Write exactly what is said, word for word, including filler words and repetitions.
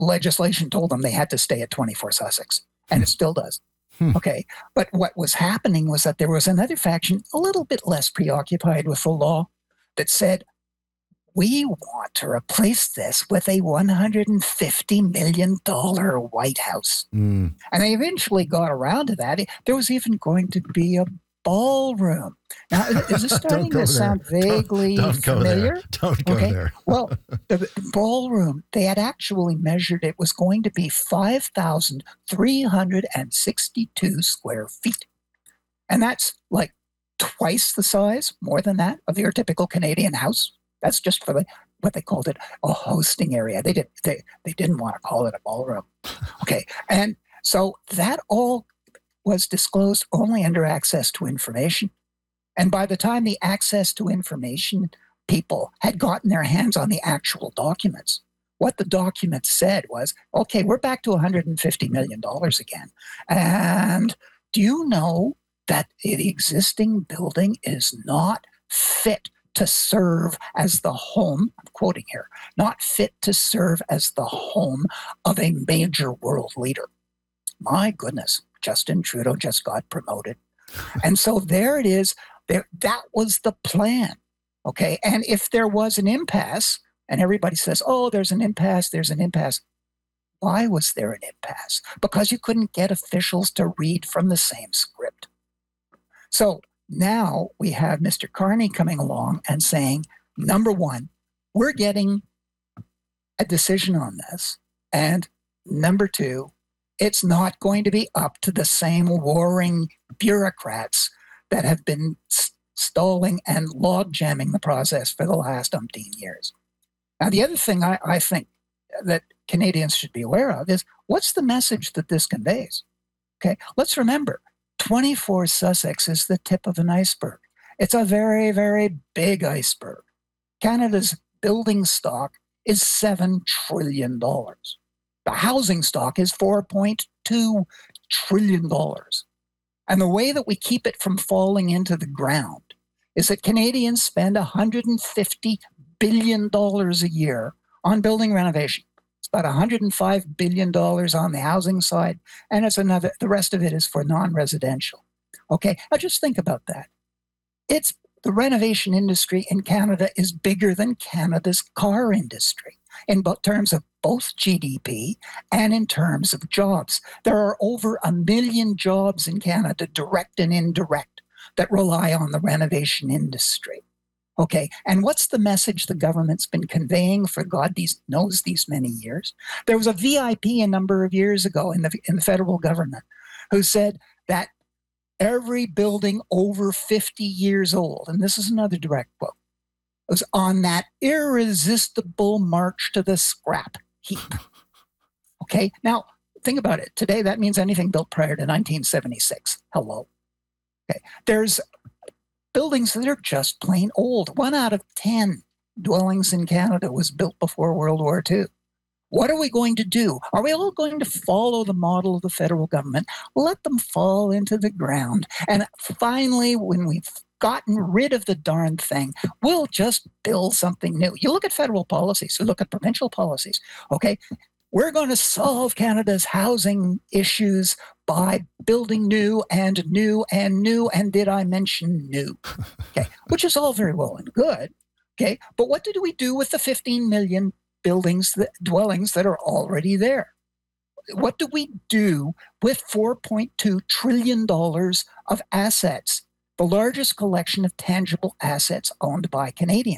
legislation told them they had to stay at twenty-four Sussex, and it still does. Okay. But what was happening was that there was another faction a little bit less preoccupied with the law that said, we want to replace this with a one hundred fifty million dollars White House. Mm. And they eventually got around to that. There was even going to be a ballroom. Now, is this starting to there. sound vaguely don't, don't familiar? Go don't go okay. there. Well, the ballroom, they had actually measured it was going to be five thousand three hundred sixty-two square feet. And that's like twice the size, more than that, of your typical Canadian house. That's just for the, what they called it, a hosting area. They, did, they, they didn't want to call it a ballroom. Okay. And so that all was disclosed only under access to information. And by the time the access to information people had gotten their hands on the actual documents, what the documents said was, okay, we're back to one hundred fifty million dollars again. And do you know that the existing building is not fit to serve as the home, I'm quoting here, not fit to serve as the home of a major world leader? My goodness. Justin Trudeau just got promoted. And so there it is. There, that was the plan. Okay. And if there was an impasse, and everybody says, oh, there's an impasse, there's an impasse. Why was there an impasse? Because you couldn't get officials to read from the same script. So now we have Mister Carney coming along and saying, number one, we're getting a decision on this. And number two, it's not going to be up to the same warring bureaucrats that have been st- stalling and log jamming the process for the last umpteen years. Now, the other thing I, I think that Canadians should be aware of is what's the message that this conveys? Okay, let's remember, twenty-four Sussex is the tip of an iceberg. It's a very, very big iceberg. Canada's building stock is seven trillion dollars. The housing stock is four point two trillion dollars. And the way that we keep it from falling into the ground is that Canadians spend one hundred fifty billion dollars a year on building renovation. It's about one hundred five billion dollars on the housing side, and it's another, the rest of it is for non-residential. Okay, now just think about that. It's the renovation industry in Canada is bigger than Canada's car industry in both terms of both G D P and in terms of jobs. There are over a million jobs in Canada, direct and indirect, that rely on the renovation industry. Okay, and what's the message the government's been conveying for God these knows these many years? There was a V I P a number of years ago in the in the federal government who said that every building over fifty years old, and this is another direct quote, was on that irresistible march to the scrap heap. Okay, now think about it. Today, that means anything built prior to nineteen seventy-six. Hello. Okay, there's buildings that are just plain old. One out of ten dwellings in Canada was built before World War Two. What are we going to do? Are we all going to follow the model of the federal government, let them fall into the ground, and finally, when we've gotten rid of the darn thing, we'll just build something new? You look at federal policies, you look at provincial policies, okay? We're going to solve Canada's housing issues by building new and new and new, and did I mention new? Okay, which is all very well and good, okay? But what do we do with the fifteen million buildings, that, dwellings that are already there? What do we do with four point two trillion dollars of assets, the largest collection of tangible assets owned by Canadians?